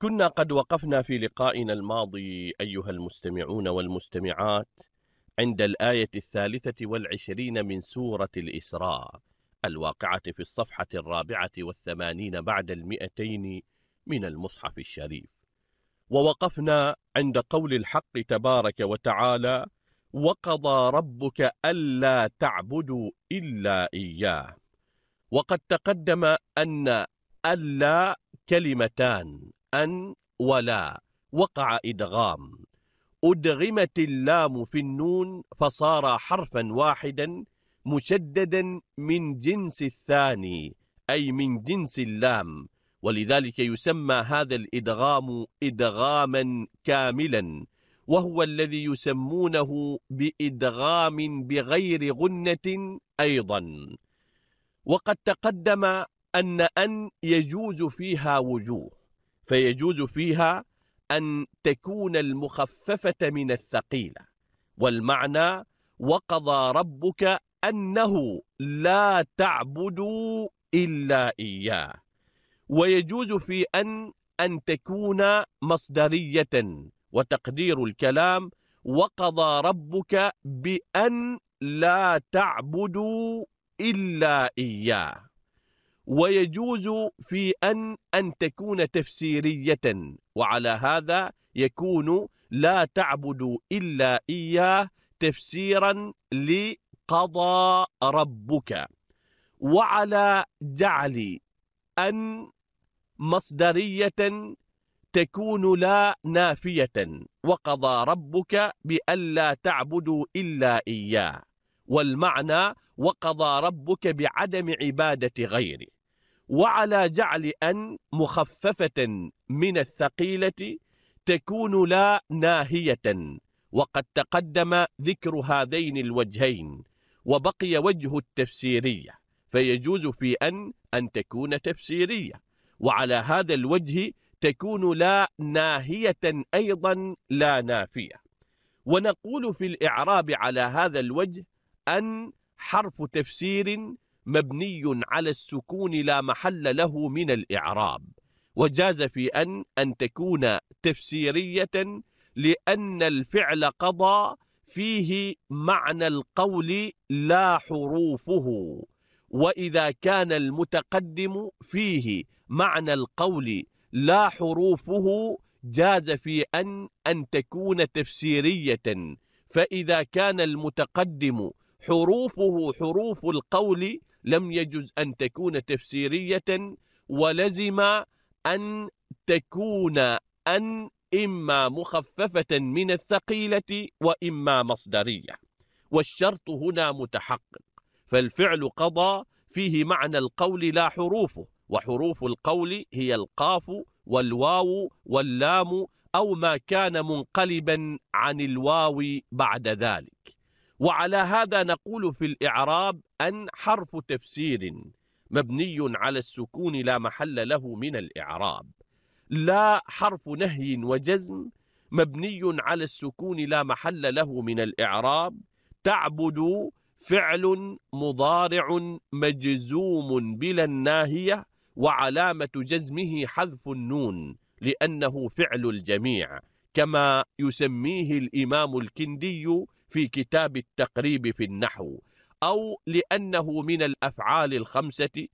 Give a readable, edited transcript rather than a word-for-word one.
كنا قد وقفنا في لقائنا الماضي أيها المستمعون والمستمعات عند الآية 23 من سورة الإسراء الواقعة في الصفحة 84 بعد 200 من المصحف الشريف، ووقفنا عند قول الحق تبارك وتعالى: وقضى ربك ألا تعبدوا إلا إياه. وقد تقدم أن ألا كلمتان، أن ولا، وقع إدغام، أدغمت اللام في النون فصار حرفا واحدا مشددا من جنس الثاني، أي من جنس اللام، ولذلك يسمى هذا الإدغام إدغاما كاملا، وهو الذي يسمونه بإدغام بغير غنة أيضا. وقد تقدم أن يجوز فيها وجوه، فيجوز فيها أن تكون المخففة من الثقيلة، والمعنى وقضى ربك أنه لا تعبدوا إلا إياه. ويجوز في أن تكون مصدرية، وتقدير الكلام وقضى ربك بأن لا تعبدوا إلا إياه. ويجوز في أن تكون تفسيرية، وعلى هذا يكون لا تعبدوا إلا إياه تفسيرا لقضى ربك. وعلى جعل أن مصدرية تكون لا نافية، وقضى ربك بألا تعبدوا إلا إياه، والمعنى وقضى ربك بعدم عبادة غيره. وعلى جعل أن مخففة من الثقيلة تكون لا ناهية، وقد تقدم ذكر هذين الوجهين، وبقي وجه التفسيرية، فيجوز في أن تكون تفسيرية، وعلى هذا الوجه تكون لا ناهية أيضا لا نافية. ونقول في الإعراب على هذا الوجه أن حرف تفسير مبني على السكون لا محل له من الإعراب، وجاز في أن تكون تفسيرية لأن الفعل قضى فيه معنى القول لا حروفه، وإذا كان المتقدم فيه معنى القول لا حروفه جاز في أن تكون تفسيرية، فإذا كان المتقدم حروفه حروف القول لم يجز أن تكون تفسيرية، ولزم أن تكون إما مخففة من الثقيلة وإما مصدرية، والشرط هنا متحقق، فالفعل قضى فيه معنى القول لا حروفه، وحروف القول هي القاف والواو واللام أو ما كان منقلبا عن الواو بعد ذلك. وعلى هذا نقول في الإعراب أن حرف تفسير مبني على السكون لا محل له من الإعراب، لا حرف نهي وجزم مبني على السكون لا محل له من الإعراب. تعبد فعل مضارع مجزوم بلا الناهية، وعلامة جزمه حذف النون لأنه فعل الجميع، كما يسميه الإمام الكندي في كتاب التقريب في النحو، أو لأنه من الأفعال الخمسة